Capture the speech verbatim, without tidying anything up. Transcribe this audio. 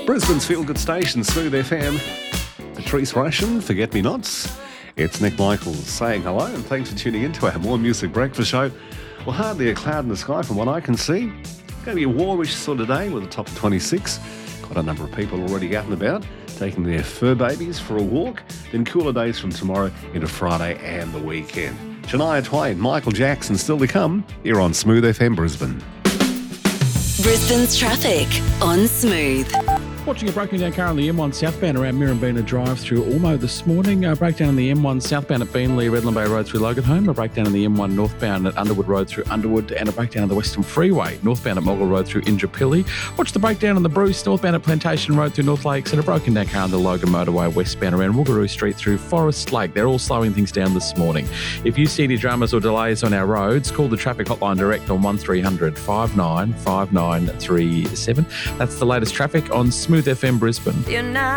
Brisbane's feel-good station, Smooth F M. Patrice Ration, Forget Me Nots. It's Nick Michaels saying hello and thanks for tuning in to our More Music Breakfast show. Well, hardly a cloud in the sky from what I can see. Going to be a warmish sort of day with a top of twenty-six. Quite a number of people already out and about taking their fur babies for a walk. Then cooler days from tomorrow into Friday and the weekend. Shania Twain, Michael Jackson still to come here on Smooth F M Brisbane. Brisbane's traffic on Smooth. Watching a breaking down car on the M one southbound around Mirrabina Drive through Ormo this morning. A breakdown on the M one southbound at Beenleigh, Redland Bay Road through Loganholme. A breakdown on the M one northbound at Underwood Road through Underwood. And a breakdown on the Western Freeway northbound at Moggle Road through Indooroopilly. Watch the breakdown on the Bruce northbound at Plantation Road through North Lakes. And a broken down car on the Logan Motorway westbound around Woogaroo Street through Forest Lake. They're all slowing things down this morning. If you see any dramas or delays on our roads, call the traffic hotline direct on one three hundred five nine five nine three seven. That's the latest traffic on Smooth F M Brisbane. You're not